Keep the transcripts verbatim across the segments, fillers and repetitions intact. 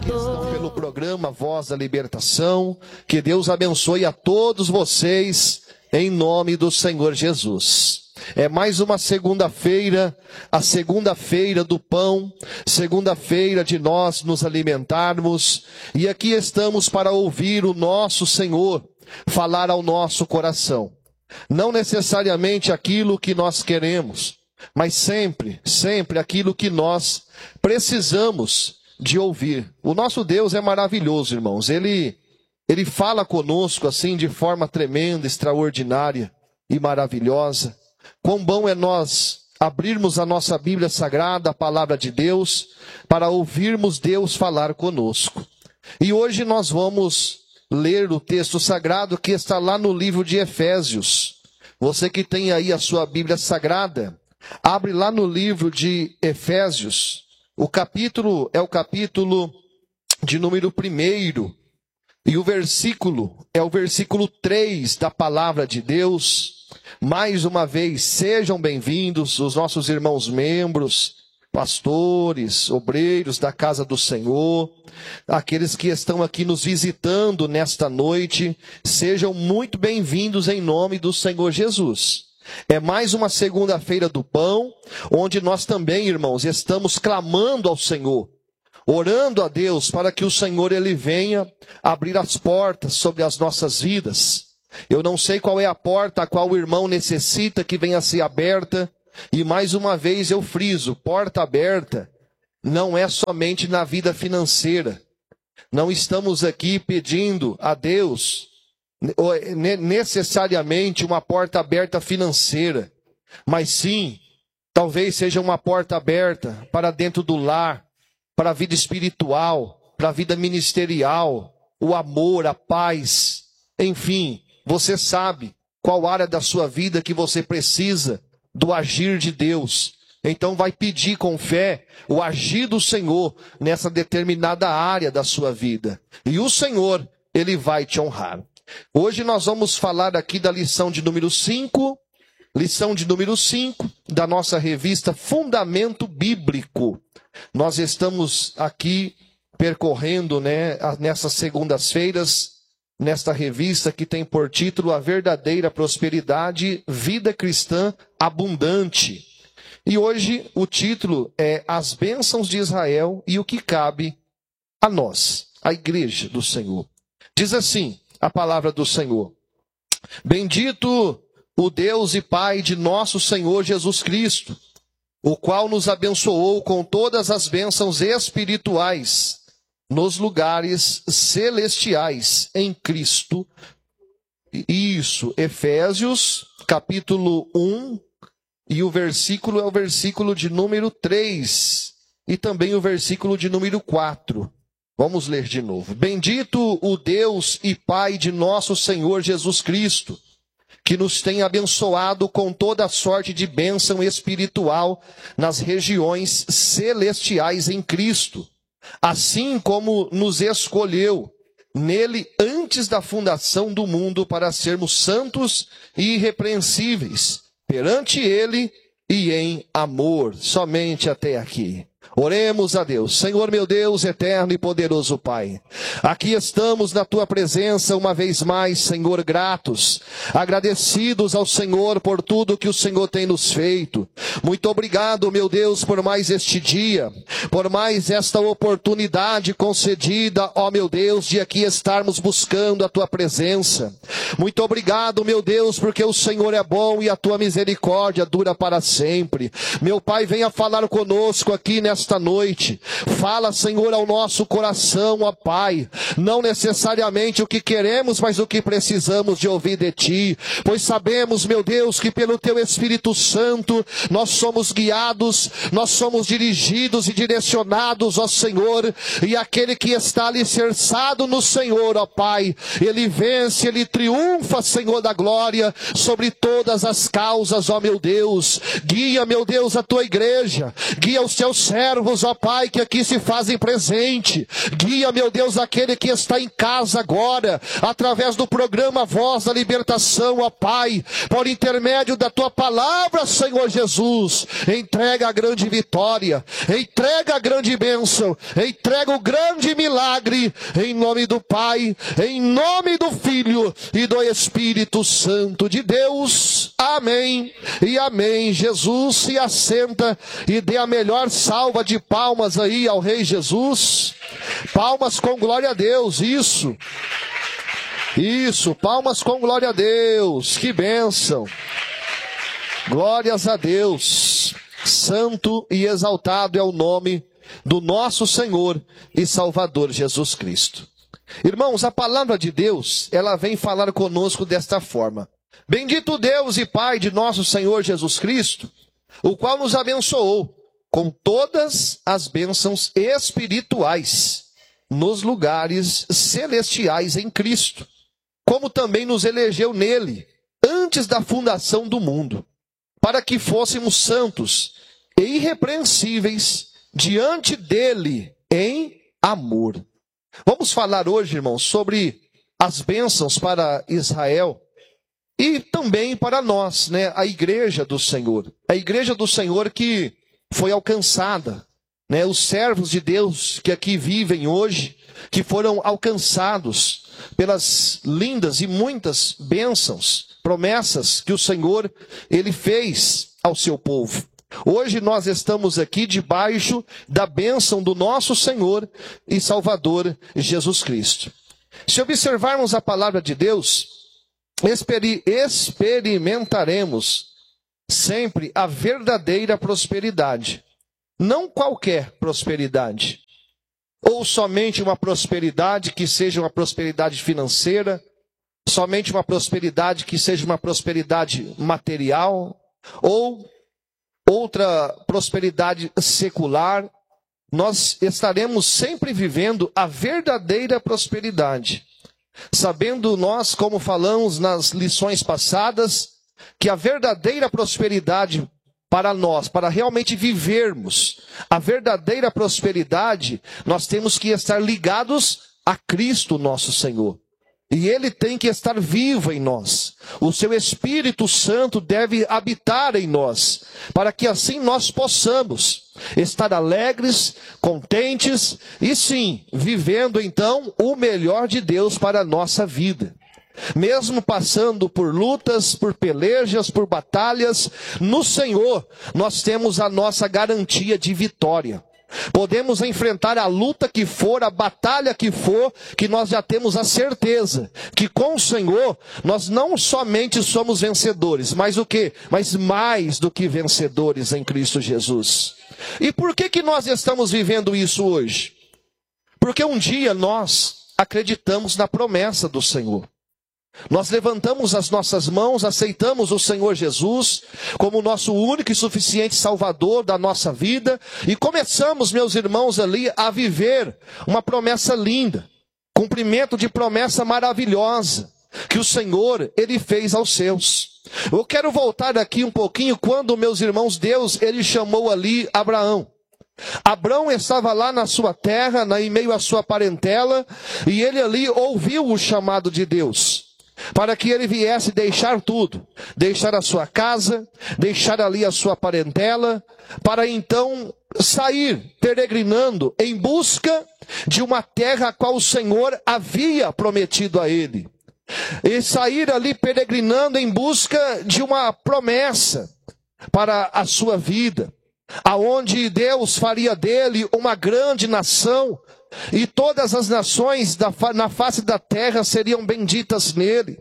estão pelo programa Voz da Libertação. Que Deus abençoe a todos vocês, em nome do Senhor Jesus. É mais uma segunda-feira, a segunda-feira do pão, segunda-feira de nós nos alimentarmos. E aqui estamos para ouvir o nosso Senhor falar ao nosso coração. Não necessariamente aquilo que nós queremos, mas sempre, sempre aquilo que nós precisamos de ouvir. O nosso Deus é maravilhoso, irmãos. Ele, ele fala conosco assim de forma tremenda, extraordinária e maravilhosa. Quão bom é nós abrirmos a nossa Bíblia Sagrada, a Palavra de Deus, para ouvirmos Deus falar conosco. E hoje nós vamos ler o texto sagrado que está lá no livro de Efésios. Você que tem aí a sua Bíblia Sagrada, abre lá no livro de Efésios. O capítulo é o capítulo de número primeiro. E o versículo é o versículo três da Palavra de Deus. Mais uma vez, sejam bem-vindos os nossos irmãos membros, pastores, obreiros da casa do Senhor, aqueles que estão aqui nos visitando nesta noite, sejam muito bem-vindos em nome do Senhor Jesus. É mais uma segunda-feira do pão, onde nós também, irmãos, estamos clamando ao Senhor, orando a Deus para que o Senhor ele venha abrir as portas sobre as nossas vidas. Eu não sei qual é a porta a qual o irmão necessita que venha a ser aberta. E mais uma vez eu friso, porta aberta não é somente na vida financeira. Não estamos aqui pedindo a Deus necessariamente uma porta aberta financeira. Mas sim, talvez seja uma porta aberta para dentro do lar, para a vida espiritual, para a vida ministerial, o amor, a paz, enfim. Você sabe qual área da sua vida que você precisa do agir de Deus. Então vai pedir com fé o agir do Senhor nessa determinada área da sua vida. E o Senhor, ele vai te honrar. Hoje nós vamos falar aqui da lição de número cinco. Lição de número cinco da nossa revista Fundamento Bíblico. Nós estamos aqui percorrendo, né, nessas segundas-feiras, nesta revista que tem por título A Verdadeira Prosperidade, Vida Cristã Abundante. E hoje o título é As Bênçãos de Israel e o que cabe a nós, a Igreja do Senhor. Diz assim a palavra do Senhor: Bendito o Deus e Pai de nosso Senhor Jesus Cristo, o qual nos abençoou com todas as bênçãos espirituais nos lugares celestiais em Cristo. Isso, Efésios, capítulo um, e o versículo é o versículo de número três, e também o versículo de número quatro. Vamos ler de novo. Bendito o Deus e Pai de nosso Senhor Jesus Cristo, que nos tem abençoado com toda sorte de bênção espiritual nas regiões celestiais em Cristo, assim como nos escolheu nele antes da fundação do mundo para sermos santos e irrepreensíveis perante ele e em amor. Somente até aqui. Oremos a Deus. Senhor meu Deus, eterno e poderoso Pai, aqui estamos na Tua presença uma vez mais, Senhor, gratos, agradecidos ao Senhor por tudo que o Senhor tem nos feito. Muito obrigado, meu Deus, por mais este dia, por mais esta oportunidade concedida, ó meu Deus, de aqui estarmos buscando a Tua presença. Muito obrigado, meu Deus, porque o Senhor é bom e a Tua misericórdia dura para sempre. Meu Pai, venha falar conosco aqui nesta Esta noite, fala, Senhor, ao nosso coração, ó Pai, não necessariamente o que queremos, mas o que precisamos de ouvir de Ti, pois sabemos, meu Deus, que pelo Teu Espírito Santo, nós somos guiados, nós somos dirigidos e direcionados, ó Senhor, e aquele que está alicerçado no Senhor, ó Pai, ele vence, ele triunfa, Senhor da glória, sobre todas as causas, ó meu Deus. Guia, meu Deus, a Tua igreja, guia os Teus servos, servos, ó Pai, que aqui se fazem presente. Guia, meu Deus, aquele que está em casa agora, através do programa Voz da Libertação, ó Pai, por intermédio da tua palavra, Senhor Jesus. Entrega a grande vitória, entrega a grande bênção, entrega o grande milagre, em nome do Pai, em nome do Filho e do Espírito Santo de Deus. Amém e amém. Jesus, se assenta e dê a melhor salva de palmas aí ao Rei Jesus. Palmas com glória a Deus, isso. Isso, palmas com glória a Deus. Que bênção. Glórias a Deus. Santo e exaltado é o nome do nosso Senhor e Salvador Jesus Cristo. Irmãos, a palavra de Deus, ela vem falar conosco desta forma. Bendito Deus e Pai de nosso Senhor Jesus Cristo, o qual nos abençoou com todas as bênçãos espirituais nos lugares celestiais em Cristo, como também nos elegeu nele antes da fundação do mundo, para que fôssemos santos e irrepreensíveis diante dele em amor. Vamos falar hoje, irmãos, sobre as bênçãos para Israel e também para nós, né? A igreja do Senhor. A igreja do Senhor que foi alcançada, né? Os servos de Deus que aqui vivem hoje, que foram alcançados pelas lindas e muitas bênçãos, promessas que o Senhor, ele fez ao seu povo. Hoje nós estamos aqui debaixo da bênção do nosso Senhor e Salvador Jesus Cristo. Se observarmos a palavra de Deus, experi- experimentaremos sempre a verdadeira prosperidade. Não qualquer prosperidade. Ou somente uma prosperidade que seja uma prosperidade financeira, somente uma prosperidade que seja uma prosperidade material, ou outra prosperidade secular. Nós estaremos sempre vivendo a verdadeira prosperidade. Sabendo nós, como falamos nas lições passadas, que a verdadeira prosperidade para nós, para realmente vivermos a verdadeira prosperidade, nós temos que estar ligados a Cristo nosso Senhor. E Ele tem que estar vivo em nós. O seu Espírito Santo deve habitar em nós, para que assim nós possamos estar alegres, contentes e sim, vivendo então o melhor de Deus para a nossa vida. Mesmo passando por lutas, por pelejas, por batalhas, no Senhor nós temos a nossa garantia de vitória. Podemos enfrentar a luta que for, a batalha que for, que nós já temos a certeza que com o Senhor nós não somente somos vencedores, mas o quê? Mas mais do que vencedores em Cristo Jesus. E por que que nós estamos vivendo isso hoje? Porque um dia nós acreditamos na promessa do Senhor. Nós levantamos as nossas mãos, aceitamos o Senhor Jesus como nosso único e suficiente Salvador da nossa vida e começamos, meus irmãos, ali a viver uma promessa linda, cumprimento de promessa maravilhosa que o Senhor, Ele fez aos seus. Eu quero voltar aqui um pouquinho quando, meus irmãos, Deus, Ele chamou ali Abraão. Abraão estava lá na sua terra, em meio à sua parentela, e ele ali ouviu o chamado de Deus. Para que ele viesse deixar tudo, deixar a sua casa, deixar ali a sua parentela, para então sair peregrinando em busca de uma terra a qual o Senhor havia prometido a ele. E sair ali peregrinando em busca de uma promessa para a sua vida, aonde Deus faria dele uma grande nação, e todas as nações da, na face da terra seriam benditas nele.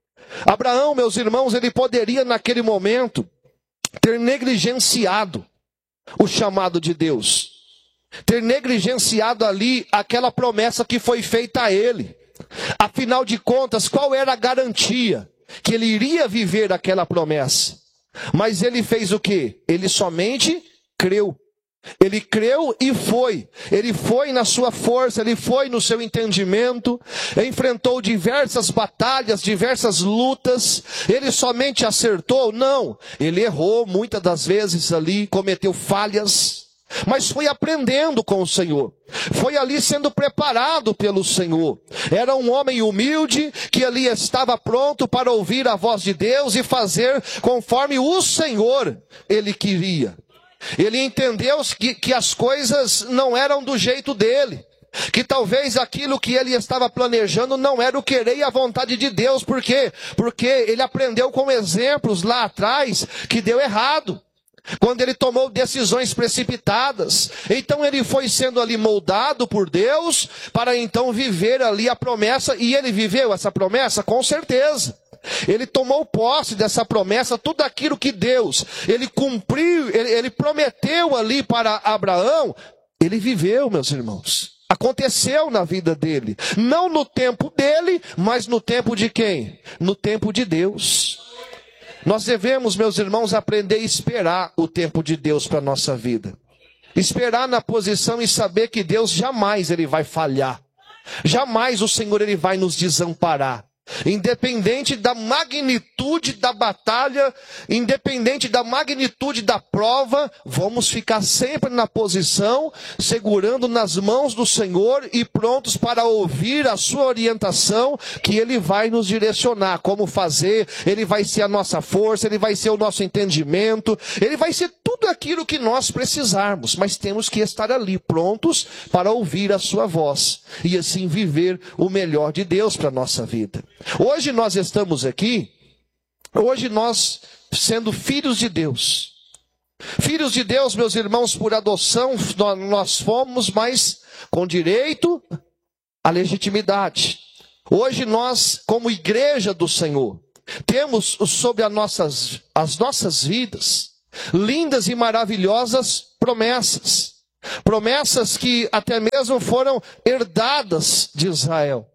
Abraão, meus irmãos, ele poderia naquele momento ter negligenciado o chamado de Deus, ter negligenciado ali aquela promessa que foi feita a ele. Afinal de contas, qual era a garantia que ele iria viver aquela promessa? Mas ele fez o quê? Ele somente creu. Ele creu e foi. Ele foi na sua força, ele foi no seu entendimento, enfrentou diversas batalhas, diversas lutas. Ele somente acertou? Não. Ele errou muitas das vezes ali, cometeu falhas. mas foi aprendendo com o Senhor. Foi ali sendo preparado pelo Senhor. Era um homem humilde que ali estava pronto para ouvir a voz de Deus e fazer conforme o Senhor ele queria. Ele entendeu que, que as coisas não eram do jeito dele. Que talvez aquilo que ele estava planejando não era o querer e a vontade de Deus. Por quê? Porque ele aprendeu com exemplos lá atrás que deu errado. Quando ele tomou decisões precipitadas. Então ele foi sendo ali moldado por Deus para então viver ali a promessa. E ele viveu essa promessa? Com certeza. Ele tomou posse dessa promessa, tudo aquilo que Deus, ele cumpriu, ele, ele prometeu ali para Abraão, ele viveu, meus irmãos. Aconteceu na vida dele. Não no tempo dele, mas no tempo de quem? No tempo de Deus. Nós devemos, meus irmãos, aprender a esperar o tempo de Deus para a nossa vida. Esperar na posição e saber que Deus jamais ele vai falhar. Jamais o Senhor ele vai nos desamparar. Independente da magnitude da batalha, independente da magnitude da prova, vamos ficar sempre na posição, segurando nas mãos do Senhor e prontos para ouvir a sua orientação, que Ele vai nos direcionar, como fazer, Ele vai ser a nossa força, Ele vai ser o nosso entendimento, Ele vai ser tudo aquilo que nós precisarmos, mas temos que estar ali, prontos para ouvir a sua voz, e assim viver o melhor de Deus para a nossa vida. Hoje nós estamos aqui, hoje nós sendo filhos de Deus. Filhos de Deus, meus irmãos, por adoção nós fomos, mas com direito à legitimidade. Hoje nós, como igreja do Senhor, temos sobre as nossas, as nossas vidas lindas e maravilhosas promessas. Promessas que até mesmo foram herdadas de Israel.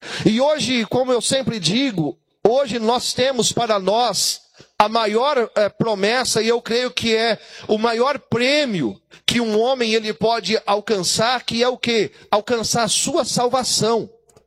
E hoje, como eu sempre digo, hoje nós temos para nós a maior é, promessa, e eu creio que é o maior prêmio que um homem ele pode alcançar, que é o quê? Alcançar a sua salvação.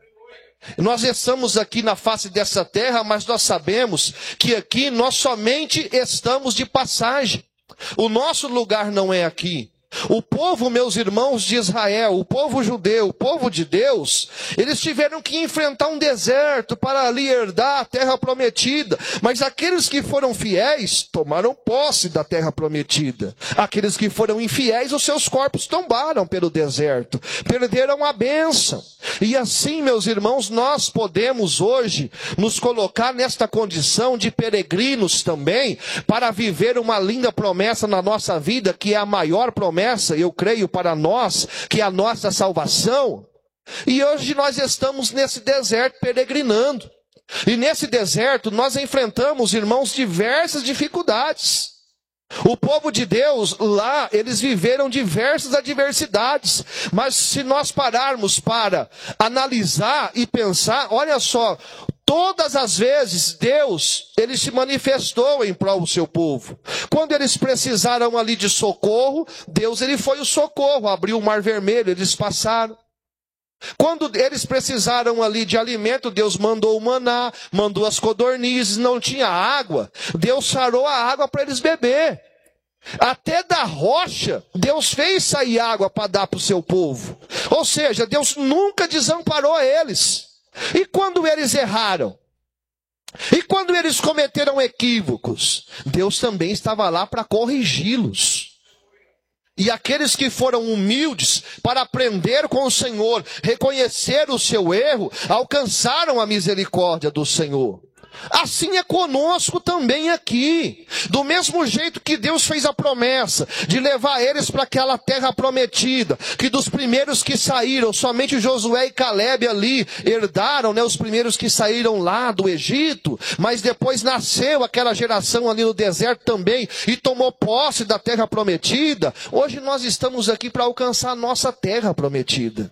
Nós estamos aqui na face dessa terra, mas nós sabemos que aqui nós somente estamos de passagem. O nosso lugar não é aqui. O povo, meus irmãos de Israel, o povo judeu, o povo de Deus, eles tiveram que enfrentar um deserto para ali herdar a terra prometida. Mas aqueles que foram fiéis, tomaram posse da terra prometida. Aqueles que foram infiéis, os seus corpos tombaram pelo deserto, perderam a bênção. E assim, meus irmãos, nós podemos hoje nos colocar nesta condição de peregrinos também, para viver uma linda promessa na nossa vida, que é a maior promessa, eu creio, para nós, que é a nossa salvação. E hoje nós estamos nesse deserto peregrinando. E nesse deserto nós enfrentamos, irmãos, diversas dificuldades. O povo de Deus lá, eles viveram diversas adversidades. Mas se nós pararmos para analisar e pensar, olha só, todas as vezes Deus, ele se manifestou em prol do seu povo. Quando eles precisaram ali de socorro, Deus ele foi o socorro, abriu o mar vermelho, eles passaram. Quando eles precisaram ali de alimento, Deus mandou o maná, mandou as codornizes, não tinha água, Deus sarou a água para eles beber. Até da rocha, Deus fez sair água para dar para o seu povo. Ou seja, Deus nunca desamparou eles. E quando eles erraram? E quando eles cometeram equívocos? Deus também estava lá para corrigi-los. E aqueles que foram humildes para aprender com o Senhor, reconhecer o seu erro, alcançaram a misericórdia do Senhor. Assim é conosco também aqui. Do mesmo jeito que Deus fez a promessa de levar eles para aquela terra prometida, que dos primeiros que saíram, somente Josué e Calebe ali herdaram, né, os primeiros que saíram lá do Egito, mas depois nasceu aquela geração ali no deserto também e tomou posse da terra prometida. Hoje nós estamos aqui para alcançar a nossa terra prometida.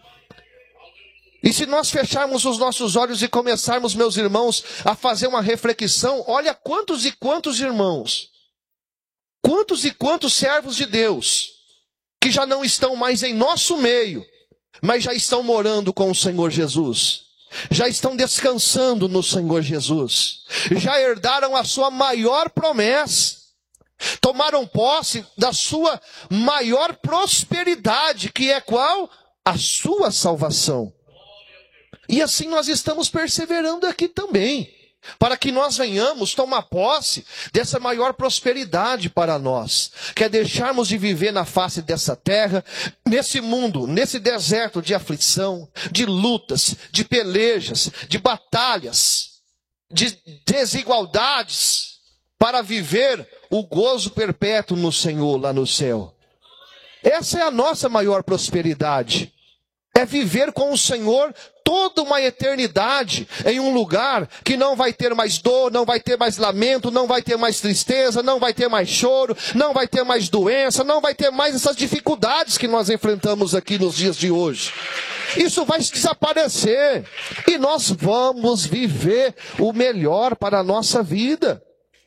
E se nós fecharmos os nossos olhos e começarmos, meus irmãos, a fazer uma reflexão, olha quantos e quantos irmãos, quantos e quantos servos de Deus, que já não estão mais em nosso meio, mas já estão morando com o Senhor Jesus, já estão descansando no Senhor Jesus, já herdaram a sua maior promessa. Tomaram posse da sua maior prosperidade, que é qual? A sua salvação. E assim nós estamos perseverando aqui também, para que nós venhamos tomar posse dessa maior prosperidade para nós, que é deixarmos de viver na face dessa terra, nesse mundo, nesse deserto de aflição, de lutas, de pelejas, de batalhas, de desigualdades, para viver o gozo perpétuo no Senhor lá no céu. Essa é a nossa maior prosperidade. É viver com o Senhor toda uma eternidade em um lugar que não vai ter mais dor, não vai ter mais lamento, não vai ter mais tristeza, não vai ter mais choro, não vai ter mais doença, não vai ter mais essas dificuldades que nós enfrentamos aqui nos dias de hoje. Isso vai desaparecer e nós vamos viver o melhor para a nossa vida.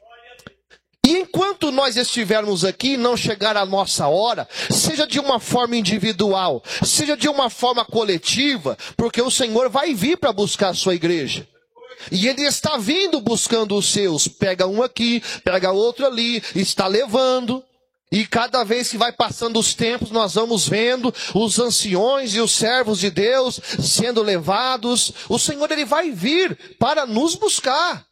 E enquanto nós estivermos aqui, não chegar a nossa hora, seja de uma forma individual, seja de uma forma coletiva, porque o Senhor vai vir para buscar a sua igreja. E Ele está vindo buscando os seus. Pega um aqui, pega outro ali, está levando. E cada vez que vai passando os tempos, nós vamos vendo os anciões e os servos de Deus sendo levados. O Senhor, Ele vai vir para nos buscar.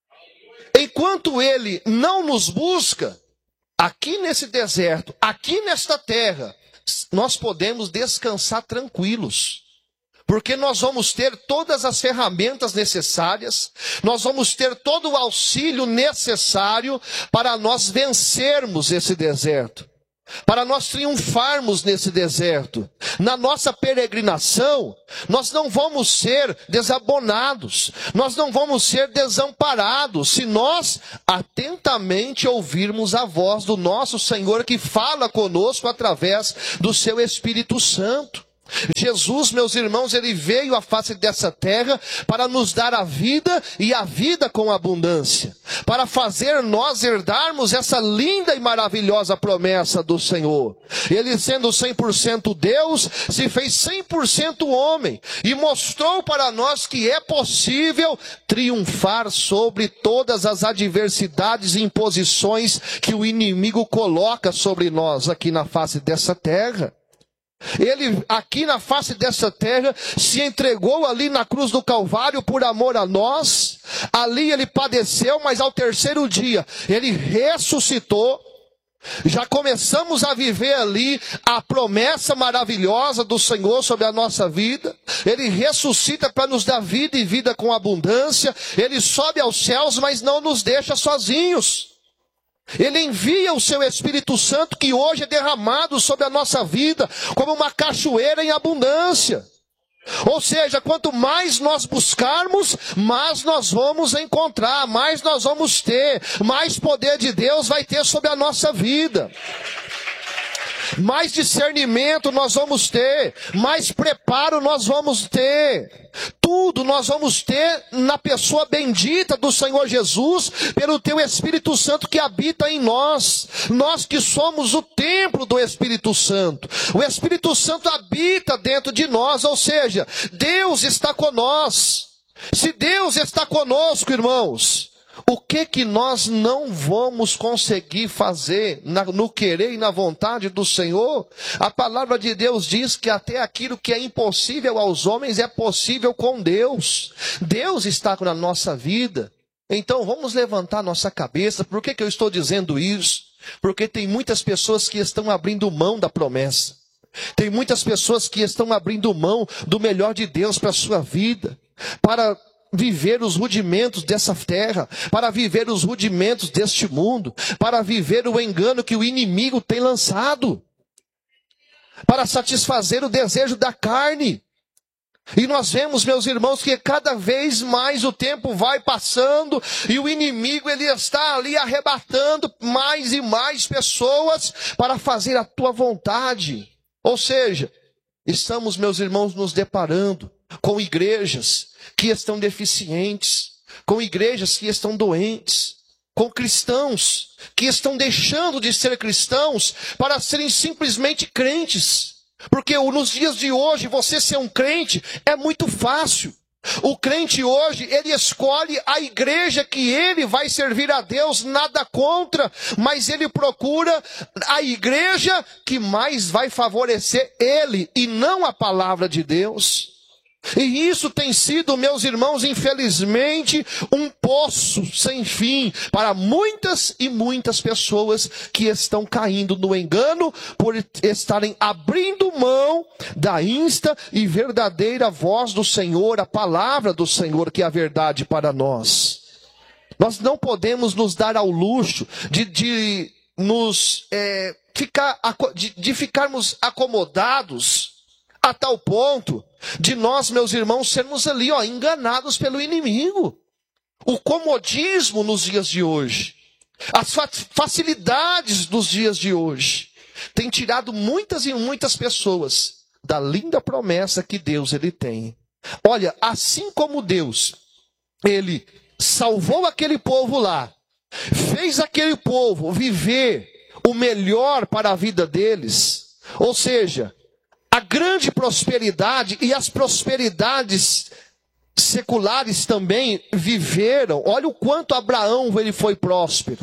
Enquanto Ele não nos busca, aqui nesse deserto, aqui nesta terra, nós podemos descansar tranquilos. Porque nós vamos ter todas as ferramentas necessárias, nós vamos ter todo o auxílio necessário para nós vencermos esse deserto. Para nós triunfarmos nesse deserto. Na nossa peregrinação, nós não vamos ser desabonados, nós não vamos ser desamparados, se nós atentamente ouvirmos a voz do nosso Senhor, que fala conosco através do seu Espírito Santo. Jesus, meus irmãos, Ele veio à face dessa terra para nos dar a vida e a vida com abundância, para fazer nós herdarmos essa linda e maravilhosa promessa do Senhor. Ele, sendo cem por cento Deus, se fez cem por cento homem e mostrou para nós que é possível triunfar sobre todas as adversidades e imposições que o inimigo coloca sobre nós aqui na face dessa terra. Ele aqui na face dessa terra se entregou ali na cruz do Calvário por amor a nós. Ali Ele padeceu, mas ao terceiro dia Ele ressuscitou. Já começamos a viver ali a promessa maravilhosa do Senhor sobre a nossa vida. Ele ressuscita para nos dar vida e vida com abundância. Ele sobe aos céus, mas não nos deixa sozinhos. Ele envia o seu Espírito Santo, que hoje é derramado sobre a nossa vida como uma cachoeira em abundância. Ou seja, quanto mais nós buscarmos, mais nós vamos encontrar, mais nós vamos ter, mais poder de Deus vai ter sobre a nossa vida. Mais discernimento nós vamos ter, mais preparo nós vamos ter. Tudo nós vamos ter na pessoa bendita do Senhor Jesus, pelo teu Espírito Santo que habita em nós. Nós que somos o templo do Espírito Santo. O Espírito Santo habita dentro de nós, ou seja, Deus está conosco. Se Deus está conosco, irmãos, o que que nós não vamos conseguir fazer na, no querer e na vontade do Senhor? A palavra de Deus diz que até aquilo que é impossível aos homens é possível com Deus. Deus está na nossa vida. Então vamos levantar nossa cabeça. Por que que eu estou dizendo isso? Porque tem muitas pessoas que estão abrindo mão da promessa. Tem muitas pessoas que estão abrindo mão do melhor de Deus para a sua vida, para viver os rudimentos dessa terra, para viver os rudimentos deste mundo, para viver o engano que o inimigo tem lançado, para satisfazer o desejo da carne. E nós vemos, meus irmãos, que cada vez mais o tempo vai passando e o inimigo ele está ali arrebatando mais e mais pessoas para fazer a tua vontade. Ou seja, estamos, meus irmãos, nos deparando com igrejas que estão deficientes, com igrejas que estão doentes, com cristãos que estão deixando de ser cristãos para serem simplesmente crentes. Porque nos dias de hoje, você ser um crente é muito fácil. O crente hoje, ele escolhe a igreja que ele vai servir a Deus, nada contra, mas ele procura a igreja que mais vai favorecer ele e não a palavra de Deus. E isso tem sido, meus irmãos, infelizmente, um poço sem fim para muitas e muitas pessoas que estão caindo no engano por estarem abrindo mão da insta e verdadeira voz do Senhor, a palavra do Senhor, que é a verdade para nós. Nós não podemos nos dar ao luxo de, de, nos, é, ficar, de, de ficarmos acomodados a tal ponto de nós, meus irmãos, sermos ali, ó, enganados pelo inimigo. O comodismo nos dias de hoje, as facilidades dos dias de hoje, tem tirado muitas e muitas pessoas da linda promessa que Deus ele tem. Olha, assim como Deus, ele salvou aquele povo lá, fez aquele povo viver o melhor para a vida deles, ou seja, a grande prosperidade e as prosperidades seculares também viveram. Olha o quanto Abraão ele foi próspero.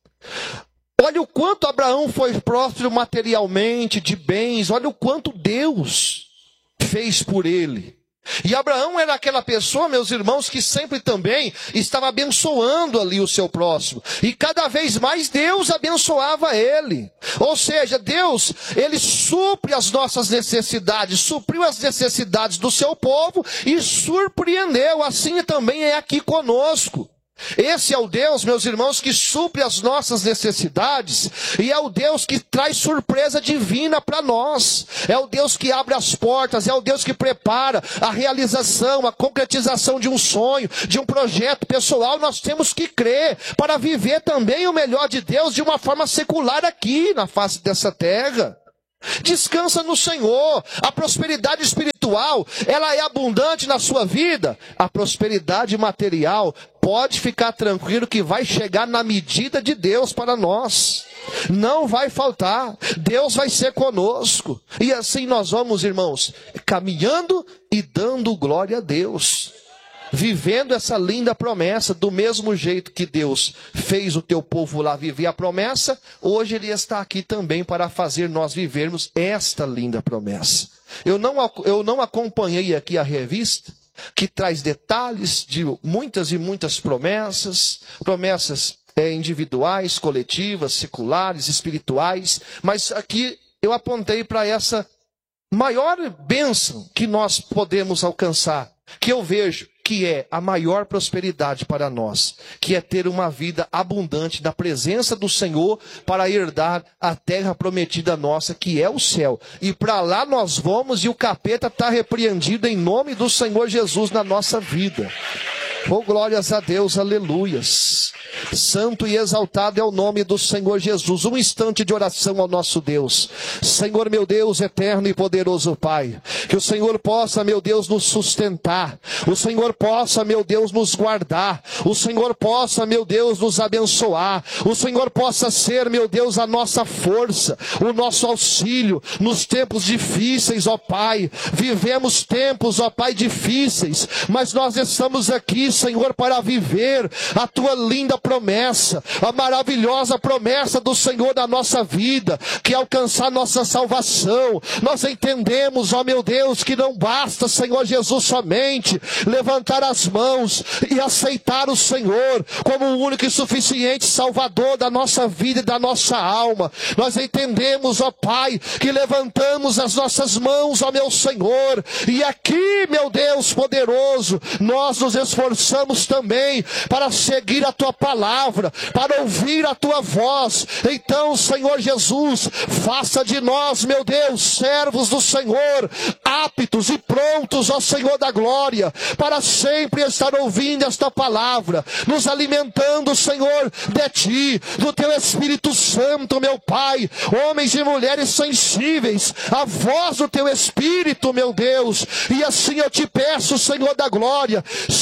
Olha o quanto Abraão foi próspero materialmente, de bens. Olha o quanto Deus fez por ele. E Abraão era aquela pessoa, meus irmãos, que sempre também estava abençoando ali o seu próximo. E cada vez mais Deus abençoava ele. Ou seja, Deus, ele supre as nossas necessidades, supriu as necessidades do seu povo e surpreendeu. Assim também é aqui conosco. Esse é o Deus, meus irmãos, que supre as nossas necessidades, e é o Deus que traz surpresa divina para nós. É o Deus que abre as portas, é o Deus que prepara a realização, a concretização de um sonho, de um projeto pessoal. Nós temos que crer para viver também o melhor de Deus de uma forma secular aqui na face dessa terra. Descansa no Senhor. A prosperidade espiritual, ela é abundante na sua vida. A prosperidade material, pode ficar tranquilo que vai chegar na medida de Deus para nós. Não vai faltar. Deus vai ser conosco. E assim nós vamos, irmãos, caminhando e dando glória a Deus. Vivendo essa linda promessa, do mesmo jeito que Deus fez o teu povo lá viver a promessa, hoje Ele está aqui também para fazer nós vivermos esta linda promessa. Eu não, eu não acompanhei aqui a revista, que traz detalhes de muitas e muitas promessas, promessas é, individuais, coletivas, seculares, espirituais, mas aqui eu apontei para essa maior bênção que nós podemos alcançar, que eu vejo que é a maior prosperidade para nós, que é ter uma vida abundante na presença do Senhor para herdar a terra prometida nossa, que é o céu. E para lá nós vamos e o capeta está repreendido em nome do Senhor Jesus na nossa vida. Oh, glórias a Deus, aleluias. Santo e exaltado é o nome do Senhor Jesus. Um instante de oração ao nosso Deus. Senhor, meu Deus, eterno e poderoso Pai, que o Senhor possa, meu Deus, nos sustentar. O Senhor possa, meu Deus, nos guardar. O Senhor possa, meu Deus, nos abençoar. O Senhor possa ser, meu Deus, a nossa força, o nosso auxílio nos tempos difíceis, ó Pai. Vivemos tempos, ó Pai, difíceis, mas nós estamos aqui, Senhor, para viver a Tua linda promessa, a maravilhosa promessa do Senhor na nossa vida, que é alcançar nossa salvação. Nós entendemos, ó meu Deus, que não basta, Senhor Jesus, somente levantar as mãos e aceitar o Senhor como o único e suficiente Salvador da nossa vida e da nossa alma. Nós entendemos, ó Pai, que levantamos as nossas mãos, ó meu Senhor, e aqui, meu Deus poderoso, nós nos esforçamos também para seguir a Tua palavra, para ouvir a Tua voz. Então, Senhor Jesus, faça de nós, meu Deus, servos do Senhor, aptos e prontos, ó Senhor da glória, para sempre estar ouvindo esta palavra, nos alimentando, Senhor, de Ti, do Teu Espírito Santo, meu Pai. Homens e mulheres sensíveis à voz do Teu Espírito, meu Deus. E assim eu te peço, Senhor da glória, segura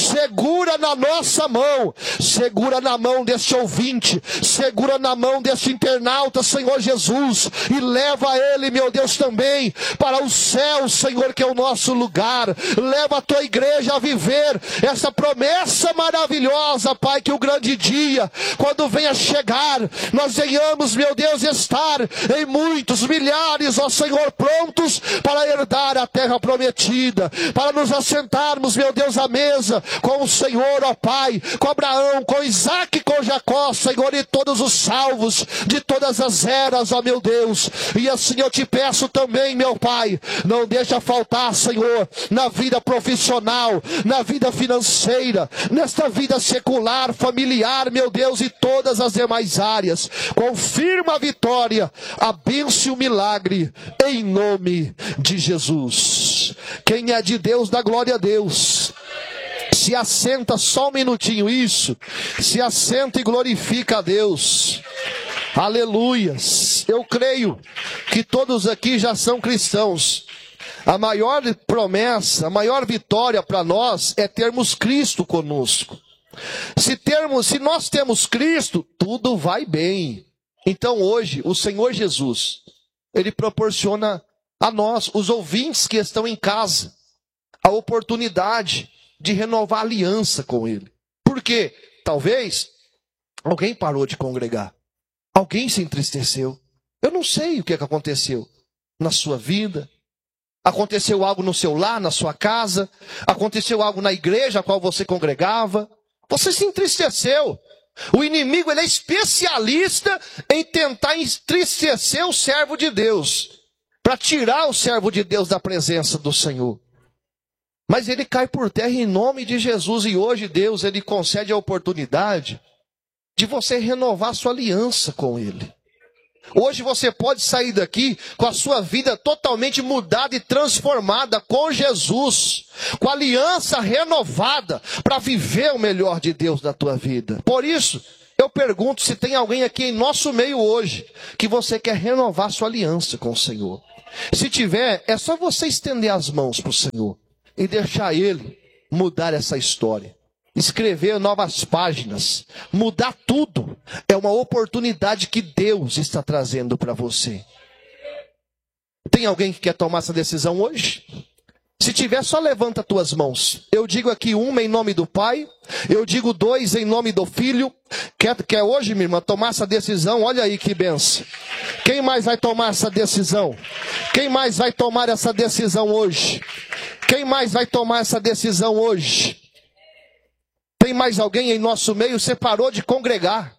segura na nossa mão, segura na mão deste ouvinte, segura na mão deste internauta, Senhor Jesus, e leva ele, meu Deus, também para o céu, Senhor, que é o nosso lugar. Leva a tua igreja a viver essa promessa maravilhosa, Pai, que o grande dia, quando venha chegar, nós venhamos, meu Deus, estar em muitos, milhares, ó Senhor, prontos para herdar a terra prometida, para nos assentarmos, meu Deus, à mesa com o Senhor, ó Pai, com Abraão, com Isaac, com Jacó, Senhor, e todos os salvos de todas as eras, ó meu Deus. E assim eu te peço também, meu Pai, não deixa faltar, Senhor, na vida profissional, na vida financeira, nesta vida secular, familiar, meu Deus, e todas as demais áreas. Confirma a vitória, a bênção e o milagre, em nome de Jesus. Quem é de Deus, dá glória a Deus. Se assenta só um minutinho, isso. Se assenta e glorifica a Deus. Aleluias. Eu creio que todos aqui já são cristãos. A maior promessa, a maior vitória para nós é termos Cristo conosco. Se termos, se nós temos Cristo, tudo vai bem. Então hoje, o Senhor Jesus, Ele proporciona a nós, os ouvintes que estão em casa, a oportunidade de renovar a aliança com Ele. Porque talvez alguém parou de congregar. Alguém se entristeceu. Eu não sei o que aconteceu na sua vida. Aconteceu algo no seu lar, na sua casa. Aconteceu algo na igreja a qual você congregava. Você se entristeceu. O inimigo, ele é especialista em tentar entristecer o servo de Deus, para tirar o servo de Deus da presença do Senhor. Mas ele cai por terra em nome de Jesus. E hoje Deus, ele concede a oportunidade de você renovar sua aliança com Ele. Hoje você pode sair daqui com a sua vida totalmente mudada e transformada com Jesus, com a aliança renovada para viver o melhor de Deus na tua vida. Por isso, eu pergunto se tem alguém aqui em nosso meio hoje que você quer renovar sua aliança com o Senhor. Se tiver, é só você estender as mãos para o Senhor e deixar Ele mudar essa história. Escrever novas páginas, mudar tudo, é uma oportunidade que Deus está trazendo para você. Tem alguém que quer tomar essa decisão hoje? Se tiver, só levanta as tuas mãos. Eu digo aqui uma em nome do Pai, eu digo dois em nome do Filho. Quer, quer hoje, minha irmã, tomar essa decisão? Olha aí que benção. Quem mais vai tomar essa decisão? Quem mais vai tomar essa decisão hoje? Quem mais vai tomar essa decisão hoje? Tem mais alguém em nosso meio? Você parou de congregar.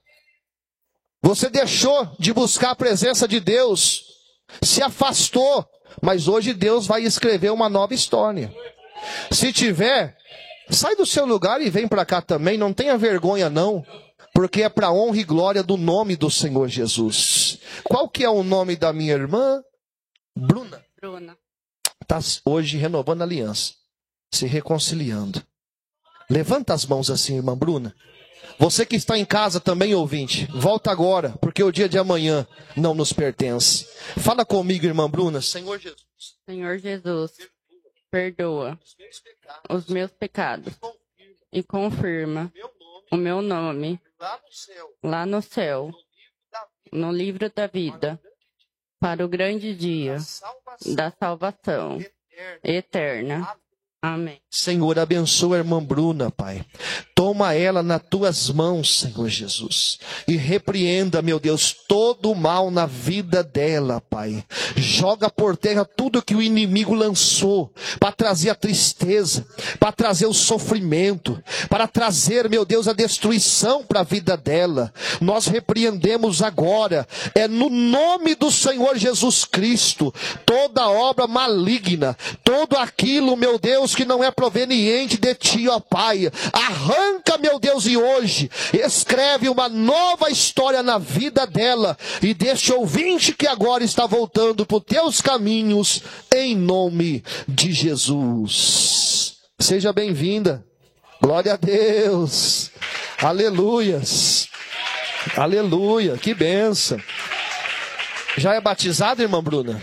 Você deixou de buscar a presença de Deus. Se afastou. Mas hoje Deus vai escrever uma nova história. Se tiver, sai do seu lugar e vem para cá também. Não tenha vergonha não. Porque é para honra e glória do nome do Senhor Jesus. Qual que é o nome da minha irmã? Bruna. Bruna. Está hoje renovando a aliança. Se reconciliando. Levanta as mãos assim, irmã Bruna. Você que está em casa também, ouvinte, volta agora, porque o dia de amanhã não nos pertence. Fala comigo, irmã Bruna. Senhor Jesus. Senhor Jesus, perdoa os meus pecados e confirma o meu nome lá no céu, no livro da vida, para o grande dia da salvação eterna. Amém. Senhor, abençoa a irmã Bruna, Pai. Toma ela nas tuas mãos, Senhor Jesus. E repreenda, meu Deus, todo o mal na vida dela, Pai. Joga por terra tudo que o inimigo lançou para trazer a tristeza, para trazer o sofrimento, para trazer, meu Deus, a destruição para a vida dela. Nós repreendemos agora, é no nome do Senhor Jesus Cristo, toda obra maligna, todo aquilo, meu Deus, que não é proveniente de ti, ó Pai. Arranca, meu Deus, e hoje escreve uma nova história na vida dela e deste ouvinte que agora está voltando para os teus caminhos, em nome de Jesus. Seja bem-vinda. Glória a Deus. Aleluias. Aleluia. Que benção. Já é batizada, irmã Bruna?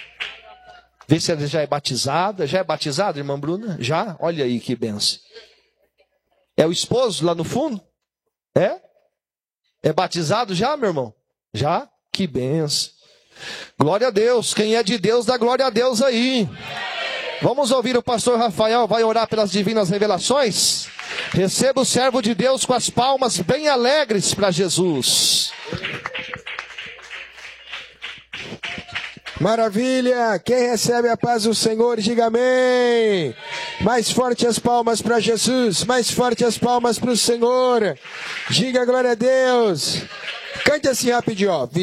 Vê se ela já é batizada. Já é batizada, irmã Bruna? Já? Olha aí que benção. É o esposo lá no fundo? É? É batizado já, meu irmão? Já? Que benção. Glória a Deus. Quem é de Deus, dá glória a Deus aí. Vamos ouvir o pastor Rafael, vai orar pelas divinas revelações? Receba o servo de Deus com as palmas bem alegres para Jesus. Maravilha! Quem recebe a paz do Senhor, diga amém. Mais forte as palmas para Jesus, mais forte as palmas para o Senhor. Diga glória a Deus. Cante assim rapidinho, ó.